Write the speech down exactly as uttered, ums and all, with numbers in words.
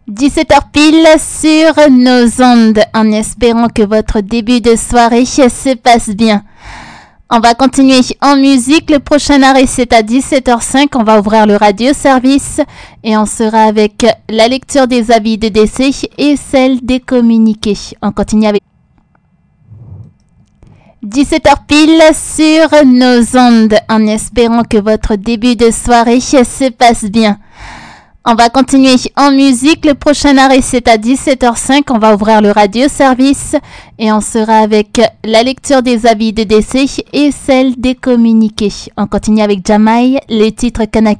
dix-sept heures pile sur nos ondes, en espérant que votre début de soirée se passe bien. On va continuer en musique. Le prochain arrêt, c'est à dix-sept heures cinq. On va ouvrir le radio-service et on sera avec la lecture des avis de décès et celle des communiqués. On continue avec dix-sept heures pile sur nos ondes, en espérant que votre début de soirée se passe bien. On va continuer en musique. Le prochain arrêt, c'est à dix-sept heures cinq. On va ouvrir le radio-service et on sera avec la lecture des avis de décès et celle des communiqués. On continue avec Jamaï, les titres Kanaki.